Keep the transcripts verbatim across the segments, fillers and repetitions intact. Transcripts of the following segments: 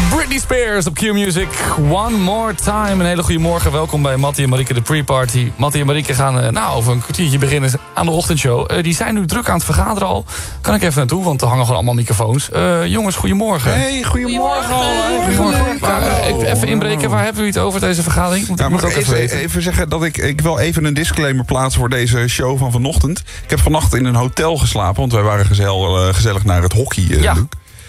Britney Spears op Q-Music. One more time. Een hele goede morgen. Welkom bij Mattie en Marieke de pre-party. Mattie en Marieke gaan uh, nou, over een kwartiertje beginnen aan de ochtendshow. Uh, die zijn nu druk aan het vergaderen al. Kan ik even naartoe, want er hangen gewoon allemaal microfoons. Uh, jongens, goedemorgen. Hey, goedemorgen. Goedemorgen. Goedemorgen. Goedemorgen. Uh, even inbreken, waar hebben we het over deze vergadering? Moet, ja, ik moet mag ook ik even, even, even zeggen dat ik, ik wel even een disclaimer plaats voor deze show van vanochtend. Ik heb vannacht in een hotel geslapen, want wij waren gezel, uh, gezellig naar het hockey, uh, ja. Luc.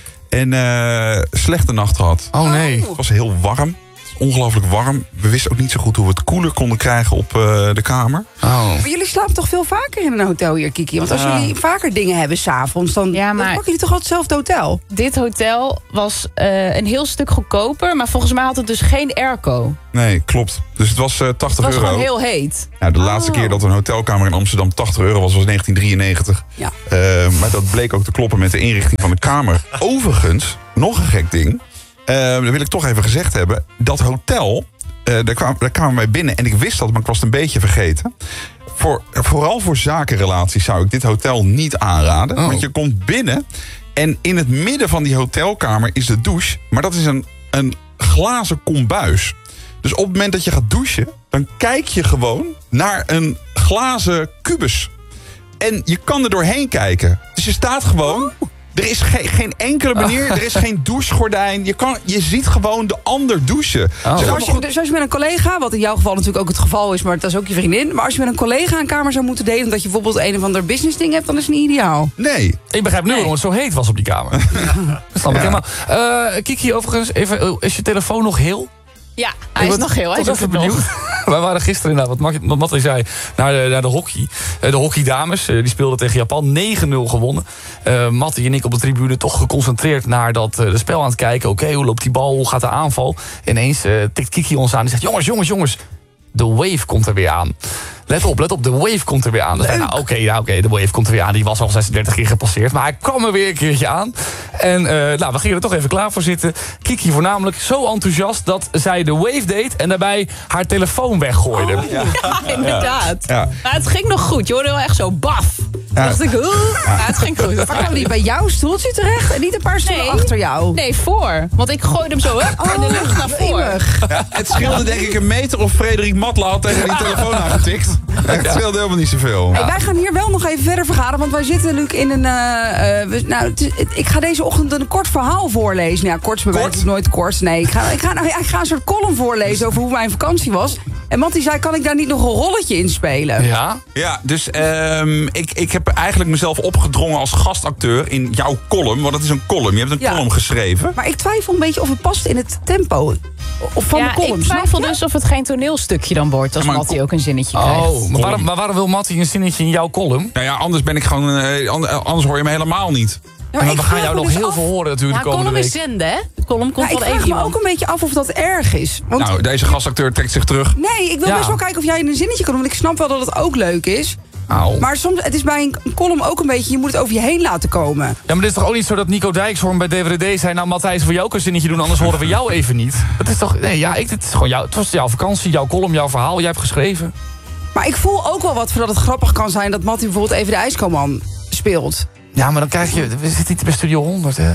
En uh, slechte nacht gehad. Oh nee. Het was heel warm. Ongelooflijk warm. We wisten ook niet zo goed hoe we het koeler konden krijgen op uh, de kamer. Oh. Maar jullie slapen toch veel vaker in een hotel hier, Kiki? Want als ja. jullie vaker dingen hebben s'avonds, dan, ja, dan pakken jullie toch altijd hetzelfde hotel? Dit hotel was uh, een heel stuk goedkoper, maar volgens mij had het dus geen airco. Nee, klopt. Dus het was uh, tachtig euro. Het was gewoon heel heet. Nou, de oh. laatste keer dat een hotelkamer in Amsterdam tachtig euro was, was negentien drieënnegentig. Ja. Uh, maar dat bleek ook te kloppen met de inrichting van de kamer. Overigens, nog een gek ding. Uh, dat wil ik toch even gezegd hebben. Dat hotel, uh, daar, kwam, daar kwamen wij binnen. En ik wist dat, maar ik was het een beetje vergeten. Voor, vooral voor zakenrelaties zou ik dit hotel niet aanraden. Oh. Want je komt binnen en in het midden van die hotelkamer is de douche. Maar dat is een, een glazen kombuis. Dus op het moment dat je gaat douchen, dan kijk je gewoon naar een glazen kubus. En je kan er doorheen kijken. Dus je staat gewoon... Oh. Er is geen, geen enkele manier, er is geen douchegordijn. Je, kan, je ziet gewoon de ander douchen. Oh. Dus als je, dus als je met een collega, wat in jouw geval natuurlijk ook het geval is, maar dat is ook je vriendin. Maar als je met een collega een kamer zou moeten delen, omdat je bijvoorbeeld een of ander business ding hebt, dan is het niet ideaal. Nee. Ik begrijp nu waarom het zo heet was op die kamer. Ja. Dat snap ik helemaal. Uh, Kiki, overigens, even, is je telefoon nog heel? Ja, hij is nog heel. Hij is even benieuwd. Wij waren gisteren inderdaad, wat, wat Mattie zei, naar de, naar de hockey. De hockeydames, die speelden tegen Japan, negen nul gewonnen. Uh, Mattie en ik op de tribune toch geconcentreerd naar dat uh, de spel aan het kijken. Oké, okay, hoe loopt die bal, hoe gaat de aanval? Ineens uh, tikt Kiki ons aan en zegt, jongens, jongens, jongens, de wave komt er weer aan. Let op, let op, de wave komt er weer aan. Dus nou, oké, okay, nou, okay, de wave komt er weer aan. Die was al zesendertig keer gepasseerd, maar hij kwam er weer een keertje aan. En uh, nou, we gingen er toch even klaar voor zitten. Kiki voornamelijk zo enthousiast dat zij de wave deed en daarbij haar telefoon weggooide. Oh, ja. Ja, inderdaad. Ja. Maar het ging nog goed. Je hoorde wel echt zo baf. Ja. dacht ik, oeh, ja. Het ging goed. Maar kwam die bij jouw stoeltje terecht en niet een paar stoelen nee. achter jou? Nee, voor. Want ik gooide hem zo hup, oh, in de lucht naar voren. Ja, het scheelde denk ik een meter of Frederik Matla had tegen die telefoon aangetikt. Echt, het scheelde helemaal niet zoveel. Hey, wij gaan hier wel nog even verder vergaderen, want wij zitten Luc in een... Uh, uh, nou, het is, het, ik ga deze ochtend een kort verhaal voorlezen. Ja, kort is bij mij natuurlijk nooit kort. Nee, ik ga, ik, ga, nou, ik ga een soort column voorlezen over hoe mijn vakantie was. En Mattie zei, kan ik daar niet nog een rolletje in spelen? Ja, ja dus um, ik, ik heb eigenlijk mezelf opgedrongen als gastacteur in jouw column. Want het is een column, je hebt een ja. column geschreven. Maar ik twijfel een beetje of het past in het tempo of van ja, de column. Ik twijfel dus of het geen toneelstukje dan wordt als ja, Mattie ook een zinnetje oh, krijgt. Oh, maar waarom, maar waarom wil Mattie een zinnetje in jouw column? Nou ja, anders ben ik gewoon, uh, anders hoor je me helemaal niet. Ja, maar we gaan jou nog dus heel af... veel horen natuurlijk ja, de komende week. Ja, column is zenden, hè? De column komt nou, wel even Ik vraag me ook een beetje af of dat erg is. Want... Nou, deze gastacteur trekt zich terug. Nee, ik wil ja. best wel kijken of jij in een zinnetje kan doen. Want ik snap wel dat het ook leuk is. Au. Maar soms, het is bij een column ook een beetje, je moet het over je heen laten komen. Ja, maar het is toch ook niet zo dat Nico Dijkshoorn bij D V D D zei, nou Matthijs, voor jou ook een zinnetje doen, anders horen we jou even niet. Het is toch, nee, ja, ik, het is gewoon jou, het was jouw vakantie, jouw column, jouw verhaal, jij hebt geschreven. Maar ik voel ook wel wat voor dat het grappig kan zijn dat Mattie bijvoorbeeld even de IJskoman speelt. Ja, maar dan krijg je... We zitten niet bij Studio honderd, hè.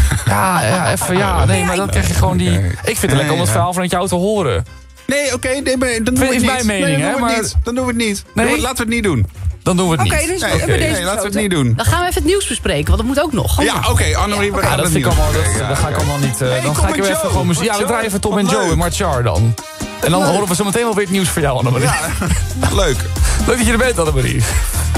Ja, ja, even, ja. Nee, maar dan krijg je gewoon die... Ik vind het lekker om het verhaal vanuit jou te horen. Nee, oké, okay, nee, dan doen we het niet. Is mijn mening, nee, hè. Dan, maar... dan doen we het niet. Nee? Laten we het niet doen. Dan doen we het okay, niet. Dus nee, okay, nee, nee, laten we het niet doen. Dan gaan we even het nieuws bespreken, want dat moet ook nog. Ja, oké, okay, Annemarie, we ja, gaan dat het vind niet ik allemaal, doen. dat, ja, dat ga ik allemaal niet... Uh, hey, dan ga ik weer even gewoon muziek... Ja, we draaien even Tom en Joe en Marchar dan. En dan horen we zo meteen wel weer het nieuws voor jou, Annemarie. Ja, leuk. Leuk dat je er bent, Annemarie.